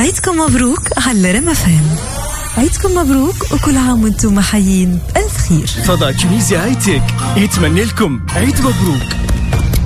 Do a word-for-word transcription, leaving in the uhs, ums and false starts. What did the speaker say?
عيدكم مبروك على ريم اف ام. عيدكم مبروك وكل عام وانتم حيين بألف خير. فضاء تونيزيا هاي تك يتمنى لكم عيد مبروك.